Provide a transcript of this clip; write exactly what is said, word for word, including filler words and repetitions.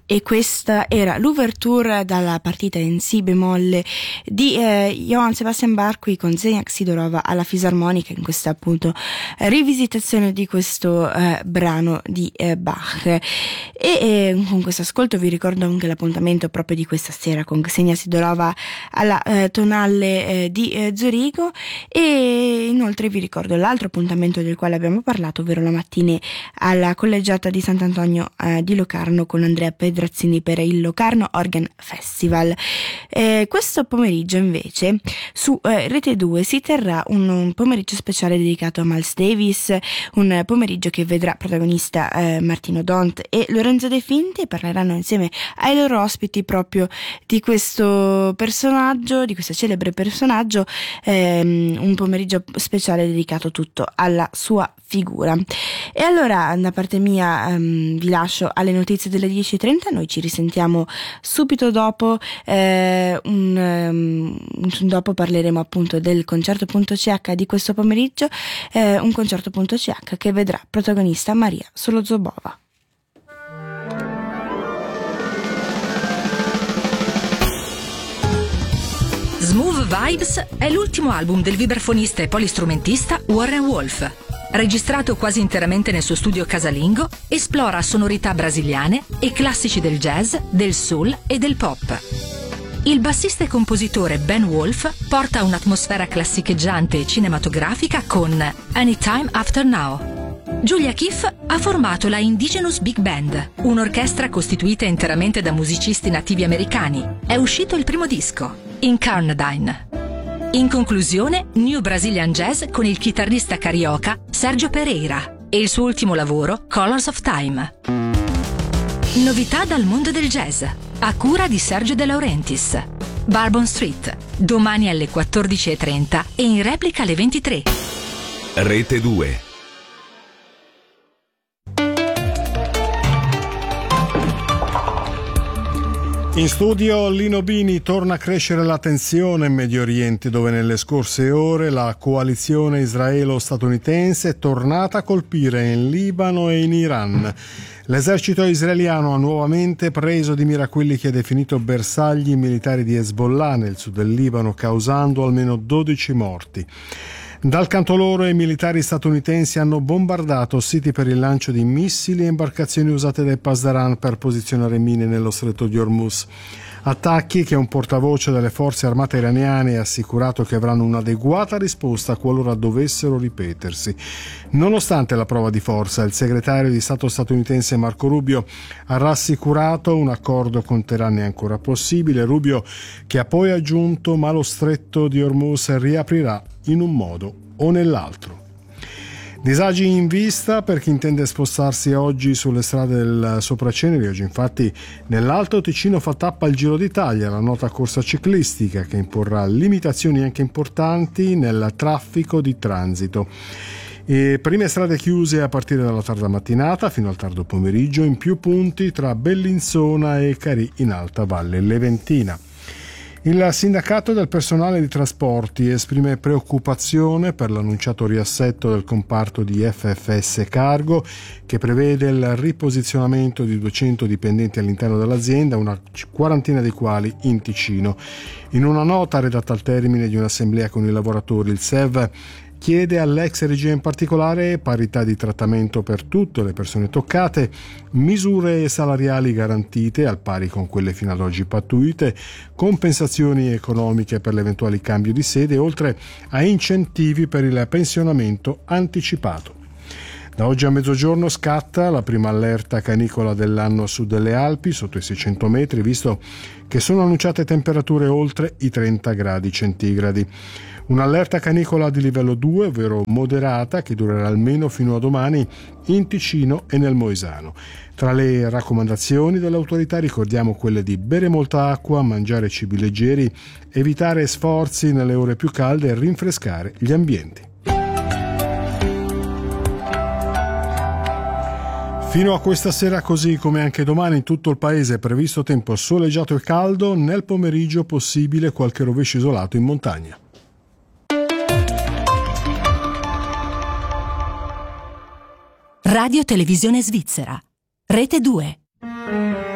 E questa era l'ouverture dalla partita in si bemolle di eh, Johann Sebastian Bach qui con Zdeněk Sidorova alla fisarmonica, in questa appunto eh, rivisitazione di questo eh, brano di eh, Bach. E eh, con questo ascolto vi ricordo anche l'appuntamento proprio di questa sera con Ksenia Sidorova alla eh, Tonale eh, di eh, Zurigo, e inoltre vi ricordo l'altro appuntamento del quale abbiamo parlato, ovvero la mattina alla collegiata di Sant'Antonio eh, di Locarno con Andrea Pedrazzini per il Locarno Organ Festival. Eh, questo pomeriggio invece su eh, Rete due si terrà un, un pomeriggio speciale dedicato a Miles Davis, un pomeriggio che vedrà protagonista eh, Martino Dont e Lorenzo De Finti, e parleranno insieme ai loro ospiti proprio di questo personaggio, di questo celebre personaggio, ehm, un pomeriggio speciale dedicato tutto alla sua figura. E allora da parte mia um, vi lascio alle notizie delle dieci e trenta. Noi ci risentiamo subito dopo, eh, un, um, dopo parleremo appunto del concerto.ch di questo pomeriggio, eh, un concerto.ch che vedrà protagonista Maria Solozobova. Smooth Vibes è l'ultimo album del vibrafonista e polistrumentista Warren Wolf. Registrato quasi interamente nel suo studio casalingo, esplora sonorità brasiliane e classici del jazz, del soul e del pop. Il bassista e compositore Ben Wolf porta un'atmosfera classicheggiante e cinematografica con Anytime After Now. Julia Keefe ha formato la Indigenous Big Band, un'orchestra costituita interamente da musicisti nativi americani. È uscito il primo disco, Incarnadine. In conclusione, New Brazilian Jazz con il chitarrista carioca Sergio Pereira e il suo ultimo lavoro, Colors of Time. Novità dal mondo del jazz, a cura di Sergio De Laurentiis. Bourbon Street, domani alle quattordici e trenta e in replica alle ventitré. Rete due. In studio Lino Bini. Torna a crescere la tensione in Medio Oriente, dove nelle scorse ore la coalizione israelo-statunitense è tornata a colpire in Libano e in Iran. L'esercito israeliano ha nuovamente preso di mira quelli che ha definito bersagli militari di Hezbollah nel sud del Libano, causando almeno dodici morti. Dal canto loro, i militari statunitensi hanno bombardato siti per il lancio di missili e imbarcazioni usate dai Pasdaran per posizionare mine nello stretto di Hormuz. Attacchi che un portavoce delle forze armate iraniane ha assicurato che avranno un'adeguata risposta qualora dovessero ripetersi. Nonostante la prova di forza, il segretario di Stato statunitense Marco Rubio ha rassicurato un accordo con Teheran è ancora possibile. Rubio che ha poi aggiunto: ma lo stretto di Hormuz riaprirà in un modo o nell'altro. Disagi in vista per chi intende spostarsi oggi sulle strade del Sopraceneri. Oggi infatti nell'Alto Ticino fa tappa il Giro d'Italia, la nota corsa ciclistica che imporrà limitazioni anche importanti nel traffico di transito. E prime strade chiuse a partire dalla tarda mattinata fino al tardo pomeriggio in più punti tra Bellinzona e Carì in Alta Valle Leventina. Il sindacato del personale di trasporti esprime preoccupazione per l'annunciato riassetto del comparto di F F S Cargo, che prevede il riposizionamento di duecento dipendenti all'interno dell'azienda, una quarantina dei quali in Ticino. In una nota redatta al termine di un'assemblea con i lavoratori, il S E V chiede all'ex regia in particolare parità di trattamento per tutte le persone toccate, misure salariali garantite al pari con quelle fino ad oggi pattuite, compensazioni economiche per l'eventuale cambio di sede, oltre a incentivi per il pensionamento anticipato. Da oggi a mezzogiorno scatta la prima allerta canicola dell'anno a sud delle Alpi, sotto i seicento metri, visto che sono annunciate temperature oltre i trenta gradi centigradi. Un'allerta canicola di livello due, ovvero moderata, che durerà almeno fino a domani in Ticino e nel Moesano. Tra le raccomandazioni delle autorità ricordiamo quelle di bere molta acqua, mangiare cibi leggeri, evitare sforzi nelle ore più calde e rinfrescare gli ambienti. Fino a questa sera, così come anche domani in tutto il paese, è previsto tempo soleggiato e caldo, nel pomeriggio possibile qualche rovescio isolato in montagna. Radio Televisione Svizzera, Rete due.